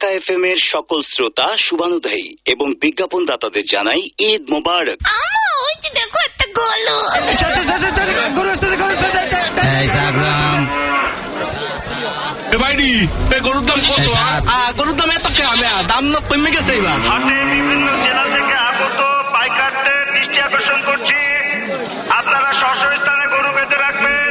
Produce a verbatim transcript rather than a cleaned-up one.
Dhaka F M এর সকল শ্রোতা শুভানুধ্যায়ী এবং বিজ্ঞাপন দাতাদের জানাই ঈদ মোবারক। দেখো একটা গরু গরুর দাম কত? গরুর দাম এত কে? দাম কমে গেছে এবার।